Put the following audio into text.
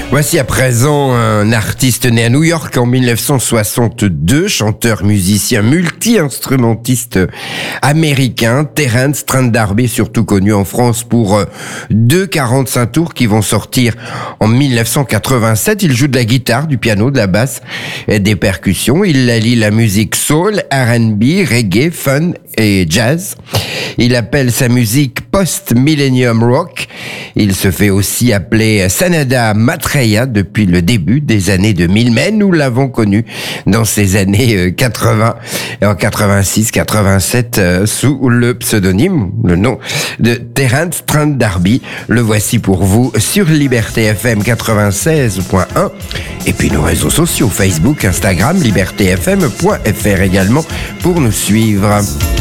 Voici à présent un artiste né à New York en 1962, chanteur, musicien, multi-instrumentiste américain, Terence Trent D'Arby, surtout connu en France pour deux 45 tours qui vont sortir en 1987. Il joue de la guitare, du piano, de la basse et des percussions. Il allie la musique soul, R&B, reggae, fun et jazz. Il appelle sa musique post-millennium rock. Il se fait aussi appeler Sanada Maitreya depuis le début des années 2000, mais nous l'avons connu dans ces années 80 et en 86, 87 sous le pseudonyme, le nom de Terence Trent D'Arby. Le voici pour vous sur Liberté FM 96.1 et puis nos réseaux sociaux Facebook, Instagram, libertéfm.fr également pour nous suivre.